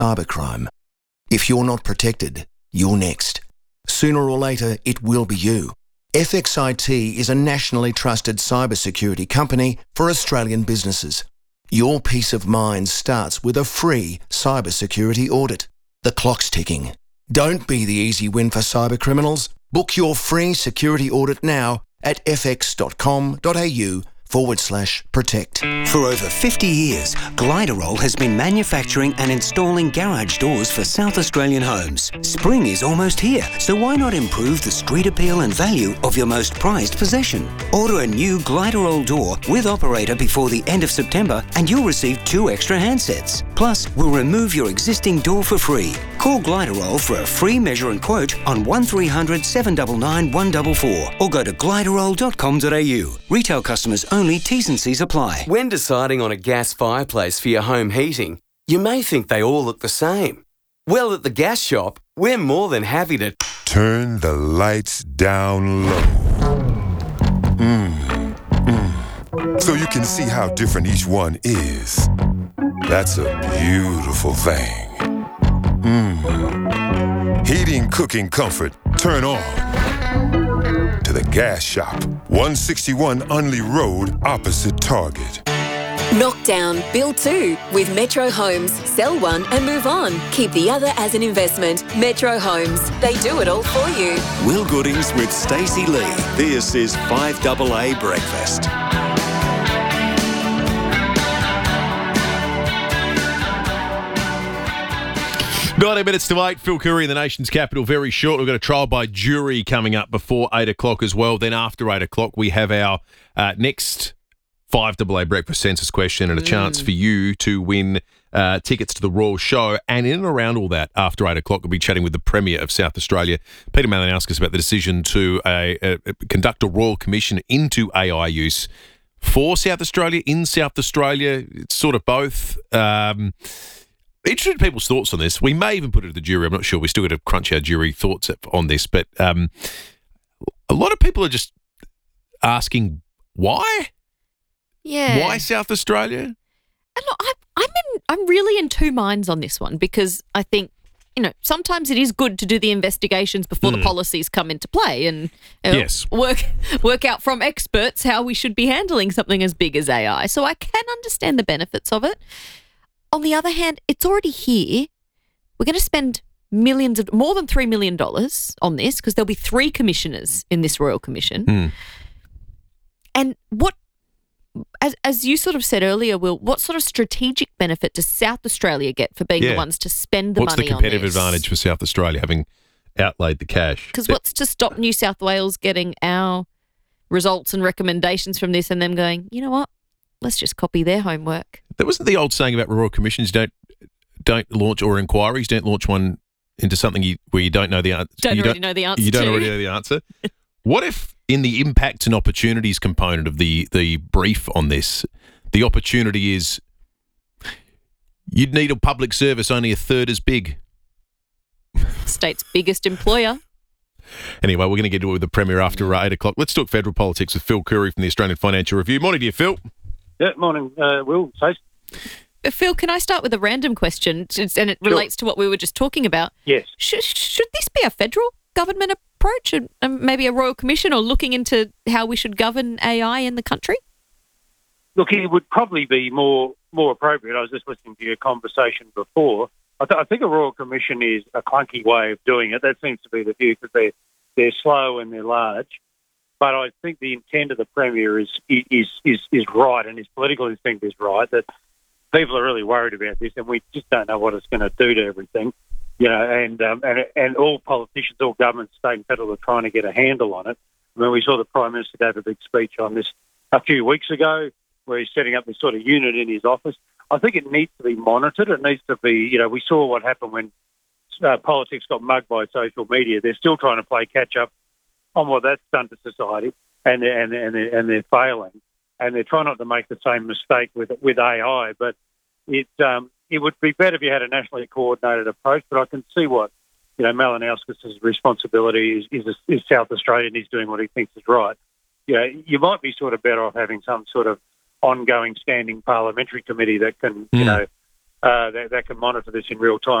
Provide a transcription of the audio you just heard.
cybercrime. If you're not protected, you're next. Sooner or later, it will be you. FXIT is a nationally trusted cybersecurity company for Australian businesses. Your peace of mind starts with a free cybersecurity audit. The clock's ticking. Don't be the easy win for cybercriminals. Book your free security audit now at fx.com.au/protect. For over 50 years, Gliderol has been manufacturing and installing garage doors for South Australian homes. Spring is almost here, so why not improve the street appeal and value of your most prized possession? Order a new Gliderol door with operator before the end of September and you'll receive 2 extra handsets. Plus, we'll remove your existing door for free. Call Gliderol for a free measure and quote on 1300 799 144 or go to gliderol.com.au. Retail customers only, T's and C's apply. When deciding on a gas fireplace for your home heating, you may think they all look the same. Well, at the gas shop, we're more than happy to turn the lights down low. So you can see how different each one is. That's a beautiful thing. Heating, cooking, comfort. Turn on to the gas shop. 161 Unley Road, opposite Target. Knock down, build 2 with Metro Homes. Sell one and move on. Keep the other as an investment. Metro Homes. They do it all for you. Will Goodings with Stacey Lee. This is 5AA Breakfast. 90 minutes to 8, Phil Curry in the nation's capital very short. We've got a trial by jury coming up before 8 o'clock as well. Then after 8 o'clock, we have our next 5AA Breakfast census question and a chance for you to win tickets to the Royal Show. And in and around all that, after 8 o'clock, we'll be chatting with the Premier of South Australia, Peter Malinauskas, about the decision to conduct a Royal Commission into AI use for South Australia, in South Australia. It's sort of both. Interested in people's thoughts on this. We may even put it to the jury. I'm not sure. We still got to crunch our jury thoughts on this. But a lot of people are just asking why? Yeah. Why South Australia? And look, I'm really in two minds on this one because I think, sometimes it is good to do the investigations before the policies come into play and yes, work out from experts how we should be handling something as big as AI. So I can understand the benefits of it. On the other hand, it's already here. We're going to spend more than $3 million on this because there'll be 3 commissioners in this Royal Commission. And as you sort of said earlier, Will, what sort of strategic benefit does South Australia get for being the ones to spend the money on this? What's the competitive advantage for South Australia having outlaid the cash? Because what's to stop New South Wales getting our results and recommendations from this and them going, you know what? Let's just copy their homework. That wasn't the old saying about Royal Commissions, don't launch, or inquiries, don't launch one into something where you don't know the answer. You don't already know the answer. You don't already know the answer. What if in the impacts and opportunities component of the brief on this, the opportunity is you'd need a public service only a third as big? State's biggest employer. Anyway, we're going to get to it with the Premier after 8 o'clock. Let's talk federal politics with Phil Curry from the Australian Financial Review. Morning to you, Phil. Yeah, morning, Will. Phil, can I start with a random question? And it relates to what we were just talking about. Yes. Should this be a federal government approach and maybe a Royal Commission or looking into how we should govern AI in the country? Look, it would probably be more appropriate. I was just listening to your conversation before. I think a Royal Commission is a clunky way of doing it. That seems to be the view because they're slow and they're large. But I think the intent of the Premier is right, and his political instinct is right, that people are really worried about this, and we just don't know what it's going to do to everything. And all politicians, all governments, state and federal, are trying to get a handle on it. I mean, we saw the Prime Minister gave a big speech on this a few weeks ago, where he's setting up this sort of unit in his office. I think it needs to be monitored. It needs to be, we saw what happened when politics got mugged by social media. They're still trying to play catch up on what that's done to society, and they're failing, and they're trying not to make the same mistake with AI. But it would be better if you had a nationally coordinated approach. But I can see what Malinauskas' responsibility is South Australian. He's doing what he thinks is right. You might be sort of better off having some sort of ongoing standing parliamentary committee that can that can monitor this in real time.